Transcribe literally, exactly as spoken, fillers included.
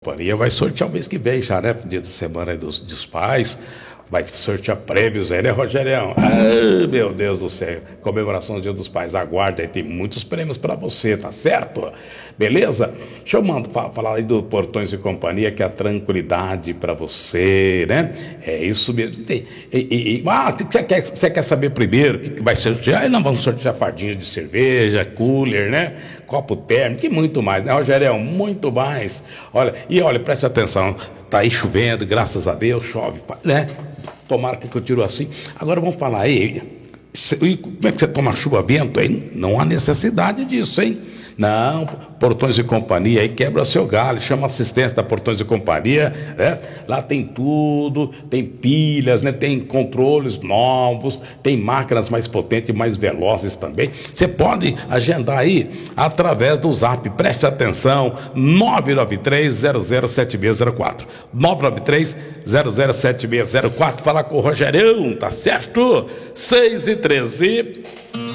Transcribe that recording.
Companhia vai sortear o mês que vem já, né? Dia da semana aí dos, dos pais. Vai sortear prêmios aí, né, Rogerião? Ah, meu Deus do céu. Comemoração do Dia dos Pais. Aguarda aí, tem muitos prêmios para você, tá certo? Beleza? Deixa eu mandar, falar aí do Portões e Companhia, que é a tranquilidade para você, né? É isso mesmo. Tem, e, e, e, ah, você quer, você quer saber primeiro o que, que vai sortear? Aí nós vamos sortear fardinhas de cerveja, cooler, né? Copo térmico e muito mais, né, Rogerião? Muito mais. Olha, e olha, preste atenção. Tá aí chovendo, graças a Deus, chove, né? Tomara que continue assim. Agora vamos falar aí, como é que você toma chuva vento, hein? Não há necessidade disso, hein? Não, Portões e Companhia aí quebra seu galho, chama assistência da Portões e Companhia, né? Lá tem tudo, tem pilhas, né? Tem controles novos, tem máquinas mais potentes e mais velozes também. Você pode agendar aí através do Zap, preste atenção, nove nove três zero zero sete seis zero quatro, nove nove três zero zero sete seis zero quatro, fala com o Rogerião, tá certo? seis e treze.